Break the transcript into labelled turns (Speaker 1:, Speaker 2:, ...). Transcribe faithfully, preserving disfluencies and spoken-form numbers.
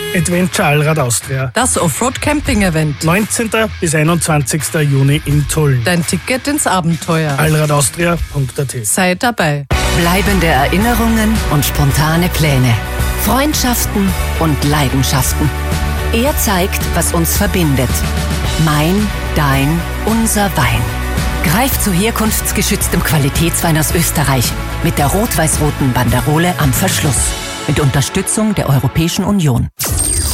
Speaker 1: Adventure Allrad Austria.
Speaker 2: Das Offroad-Camping-Event.
Speaker 1: neunzehnten bis einundzwanzigsten Juni in Tulln.
Speaker 2: Dein Ticket ins Abenteuer.
Speaker 1: allradaustria punkt at.
Speaker 2: Sei dabei.
Speaker 3: Bleibende Erinnerungen und spontane Pläne. Freundschaften und Leidenschaften. Er zeigt, was uns verbindet. Mein, dein, unser Wein. Greif zu herkunftsgeschütztem Qualitätswein aus Österreich mit der rot-weiß-roten Banderole am Verschluss. Mit Unterstützung der Europäischen Union.